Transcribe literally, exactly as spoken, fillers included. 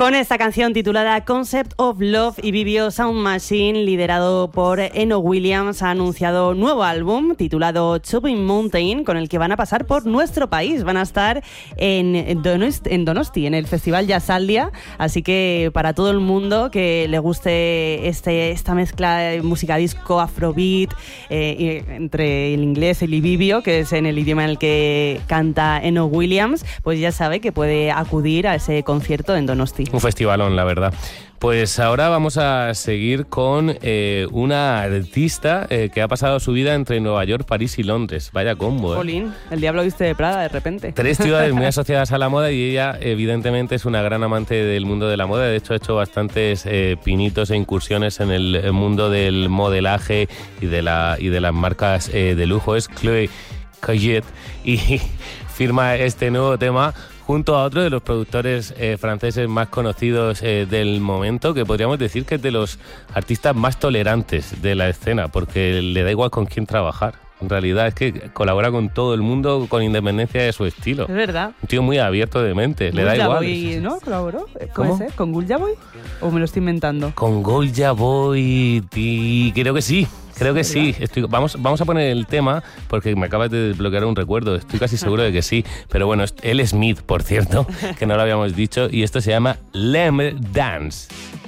Con esta canción titulada Concept of Love, Ibibio Sound Machine, liderado por Eno Williams, ha anunciado nuevo álbum titulado Chopping Mountain, con el que van a pasar por nuestro país. Van a estar en Donosti, en, Donosti, en el Festival Jazaldia, así que para todo el mundo que le guste este, esta mezcla de música disco, afrobeat, eh, entre el inglés y el ibibio, que es en el idioma en el que canta Eno Williams, pues ya sabe que puede acudir a ese concierto en Donosti. Un festivalón, la verdad. Pues ahora vamos a seguir con eh, una artista eh, que ha pasado su vida entre Nueva York, París y Londres. Vaya combo, ¿eh? Jolín, el diablo viste de Prada de repente. Tres ciudades muy asociadas a la moda y ella evidentemente es una gran amante del mundo de la moda. De hecho ha hecho bastantes eh, pinitos e incursiones en el mundo del modelaje y de, la, y de las marcas eh, de lujo. Es Chloé Cayet y firma este nuevo tema junto a otro de los productores eh, franceses más conocidos eh, del momento, que podríamos decir que es de los artistas más tolerantes de la escena, porque le da igual con quién trabajar. En realidad es que colabora con todo el mundo con independencia de su estilo. Es verdad. Un tío muy abierto de mente, le da igual. Boy, ¿no? ¿Colaboró? ¿Cómo? ¿Puede ser? ¿Con Gulja Boy? ¿O me lo estoy inventando? Con Gulja Boy, tí, creo que sí. Creo que sí. Estoy, vamos, vamos a poner el tema porque me acabas de desbloquear un recuerdo. Estoy casi seguro de que sí. Pero bueno, él es Smith, por cierto, que no lo habíamos dicho. Y esto se llama Lem Dance.